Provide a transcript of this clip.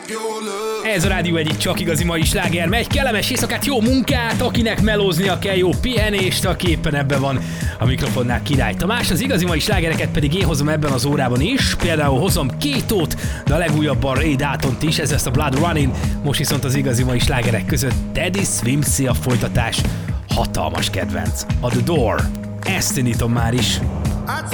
Ez a rádió egyik csak igazi mai sláger megy. Kellemes éjszakát, jó munkát, akinek melóznia kell, jó pihenést, aki éppen ebben van a mikrofonnál Király Tamás. Az igazi mai slágereket pedig én hozom ebben az órában is. Például hozom Kétót, de a legújabban Ray Daltont is, ez lesz a Blood Running. Most viszont az igazi mai slágerek között Teddy Swimpsy a folytatás. Hatalmas kedvenc. A The Door. Ezt indítom már is.